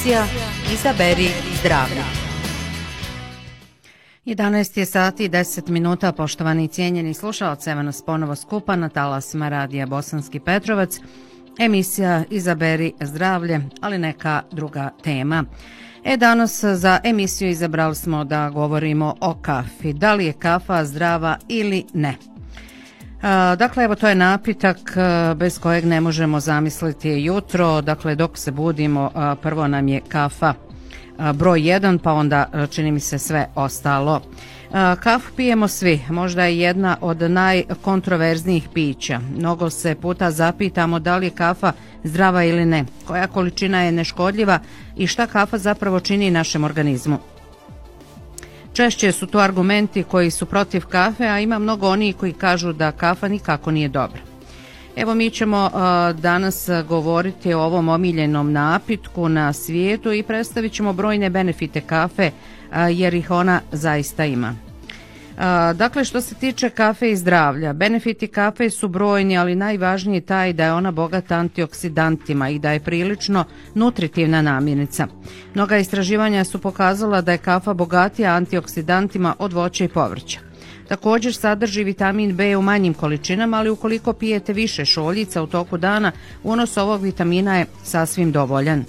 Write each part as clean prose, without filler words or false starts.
Emisija Izaberi zdravlje. 11 je sati i 10 minuta, poštovani i cijenjeni slušalci, evo nas ponovo skupa na talasima radija Bosanski Petrovac. Emisija Izaberi zdravlje, ali neka druga tema. Danas za emisiju izabrali smo da govorimo o kafi. Da li je kafa zdrava ili ne? Dakle, evo to je napitak bez kojeg ne možemo zamisliti jutro. Dakle, dok se budimo, prvo nam je kafa broj 1, pa onda čini mi se sve ostalo. Kafu pijemo svi, možda je jedna od najkontroverznijih pića. Mnogo se puta zapitamo da li je kafa zdrava ili ne, koja količina je neškodljiva i šta kafa zapravo čini našem organizmu. Češće su to argumenti koji su protiv kafe, a ima mnogo onih koji kažu da kafa nikako nije dobra. Evo mi ćemo danas govoriti o ovom omiljenom napitku na svijetu i predstavit ćemo brojne benefite kafe jer ih ona zaista ima. Dakle, što se tiče kafe i zdravlja, benefiti kafe su brojni, ali najvažniji je taj da je ona bogata antioksidantima i da je prilično nutritivna namirnica. Mnoga istraživanja su pokazala da je kafa bogatija antioksidantima od voća i povrća. Također sadrži vitamin B u manjim količinama, ali ukoliko pijete više šoljica u toku dana, unos ovog vitamina je sasvim dovoljan.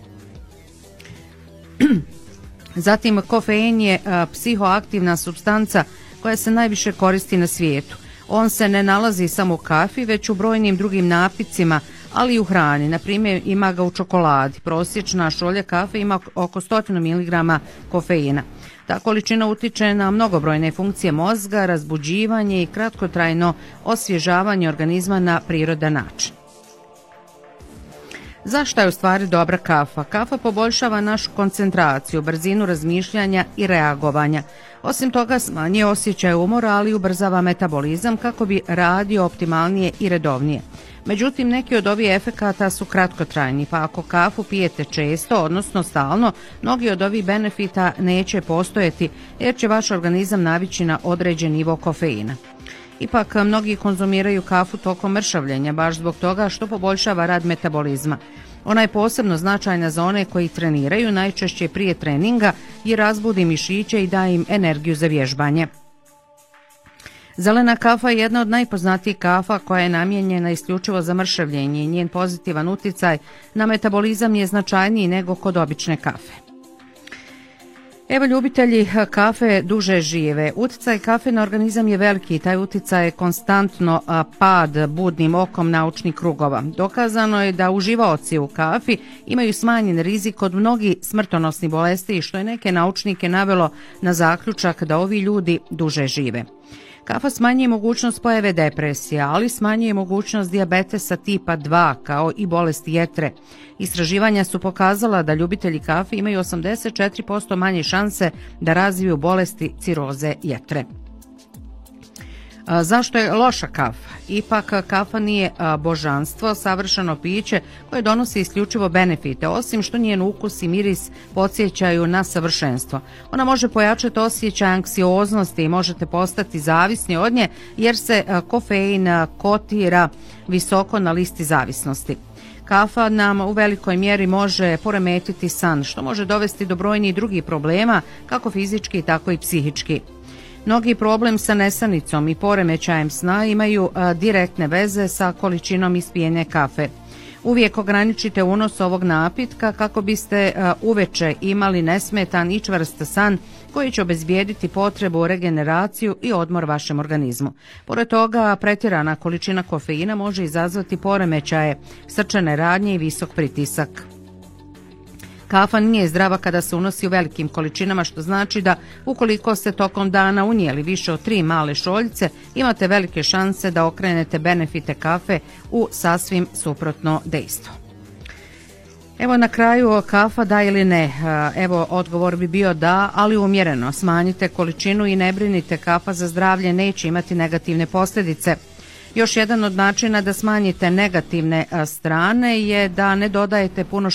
Zatim, kofein je psihoaktivna supstanca koja se najviše koristi na svijetu. On se ne nalazi samo u kafi, već u brojnim drugim napicima, ali i u hrani. Na primjer, ima ga u čokoladi. Prosječna šolja kafe ima oko 100 mg kofeina. Ta količina utiče na mnogobrojne funkcije mozga, razbuđivanje i kratkotrajno osvježavanje organizma na prirodan način. Zašto je u stvari dobra kafa? Kafa poboljšava našu koncentraciju, brzinu razmišljanja i reagovanja. Osim toga smanjuje osjećaj umora, ali ubrzava metabolizam kako bi radio optimalnije i redovnije. Međutim, neki od ovih efekata su kratkotrajni, pa ako kafu pijete često, odnosno stalno, mnogi od ovih benefita neće postojati jer će vaš organizam navići na određen nivo kofeina. Ipak, mnogi konzumiraju kafu tokom mršavljenja, baš zbog toga što poboljšava rad metabolizma. Ona je posebno značajna za one koji treniraju, najčešće prije treninga, jer razbudi mišiće i daje im energiju za vježbanje. Zelena kafa je jedna od najpoznatijih kafa koja je namijenjena isključivo za mršavljenje i njen pozitivan uticaj na metabolizam je značajniji nego kod obične kafe. Evo, ljubitelji kafe duže žive. Uticaj kafe na organizam je veliki i taj uticaj je konstantno pad budnim okom naučnih krugova. Dokazano je da uživaoci u kafi imaju smanjen rizik od mnogih smrtonosnih bolesti, što je neke naučnike navelo na zaključak da ovi ljudi duže žive. Kafa smanjuje mogućnost pojave depresije, ali smanjuje mogućnost dijabetesa tipa 2 kao i bolesti jetre. Istraživanja su pokazala da ljubitelji kafe imaju 84% manje šanse da razviju bolesti ciroze jetre. Zašto je loša kafa? Ipak kafa nije božanstvo, savršeno piće koje donosi isključivo benefite, osim što njen ukus i miris podsjećaju na savršenstvo. Ona može pojačati osjećaj anksioznosti i možete postati zavisni od nje jer se kofein kotira visoko na listi zavisnosti. Kafa nam u velikoj mjeri može poremetiti san, što može dovesti do brojnih drugih problema, kako fizički, tako i psihički. Mnogi problem sa nesanicom i poremećajem sna imaju direktne veze sa količinom ispijene kafe. Uvijek ograničite unos ovog napitka kako biste uveče imali nesmetan i čvrst san koji će obezbijediti potrebu regeneraciju i odmor vašem organizmu. Pored toga, pretjerana količina kofeina može izazvati poremećaje srčane radnje i visok pritisak. Kafa nije zdrava kada se unosi u velikim količinama, što znači da ukoliko ste tokom dana unijeli više od 3 male šoljice, imate velike šanse da okrenete benefite kafe u sasvim suprotno dejstvo. Evo na kraju, kafa da ili ne? Evo, odgovor bi bio da, ali umjereno. Smanjite količinu i ne brinite, kafa za zdravlje neće imati negativne posljedice. Još jedan od načina da smanjite negativne strane je da ne dodajete puno